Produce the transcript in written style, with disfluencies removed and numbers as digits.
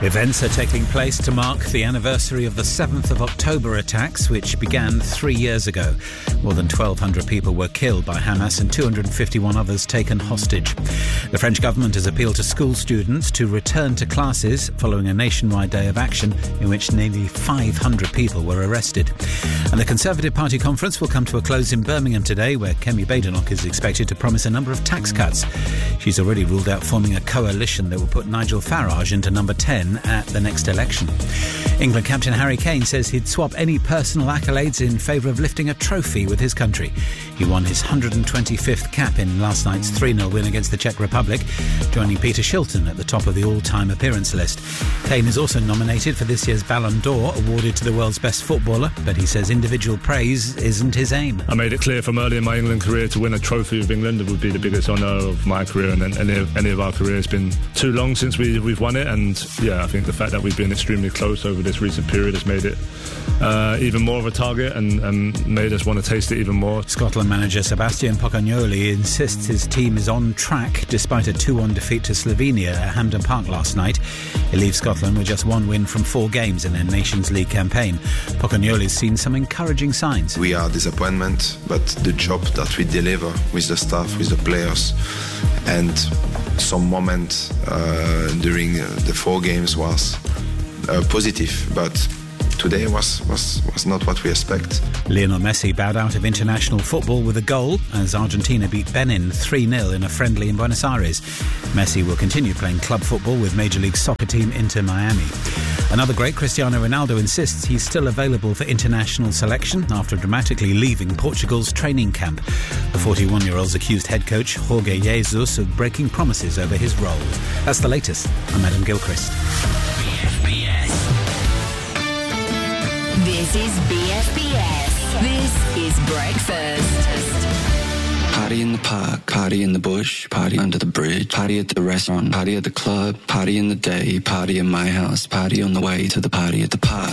Events are taking place to mark the anniversary of the 7th of October attacks, which began 3 years ago. More than 1,200 people were killed by Hamas and 251 others taken hostage. The French government has appealed to school students to return to classes following a nationwide day of action in which nearly 500 people were arrested. And the Conservative Party conference will come to a close in Birmingham today, where Kemi Badenoch is expected to promise a number of tax cuts. She's already ruled out forming a coalition that will put Nigel Farage into number 10 at the next election. England captain Harry Kane says he'd swap any personal accolades in favour of lifting a trophy with his country. He won his 125th cap in last night's 3-0 win against the Czech Republic, joining Peter Shilton at the top of the all-time appearance list. Kane is also nominated for this year's Ballon d'Or, awarded to the world's best footballer, but he says individual praise isn't his aim. I made it clear from early in my England career to win a trophy with England would be the biggest honour of my career and any of our career. It's been too long since we've won it, and I think the fact that we've been extremely close over this recent period has made it even more of a target and made us want to taste it even more. Scotland manager Sebastian Pocagnoli insists his team is on track despite a 2-1 defeat to Slovenia at Hampden Park last night. He leaves Scotland with just one win from 4 games in their Nations League campaign. Pocagnoli's seen some encouraging signs. We are disappointment, but the job that we deliver with the staff, with the players, and some moment during the 4 games was positive, but today was not what we expect. Lionel Messi bowed out of international football with a goal as Argentina beat Benin 3-0 in a friendly in Buenos Aires. Messi will continue playing club football with Major League Soccer team Inter Miami. Another great, Cristiano Ronaldo, insists he's still available for international selection after dramatically leaving Portugal's training camp. The 41-year-old's accused head coach Jorge Jesus of breaking promises over his role. That's the latest. I'm Adam Gilchrist. This is BFBS. This is Breakfast. Party in the park, party in the bush, party under the bridge, party at the restaurant, party at the club, party in the day, party in my house, party on the way to the party at the park.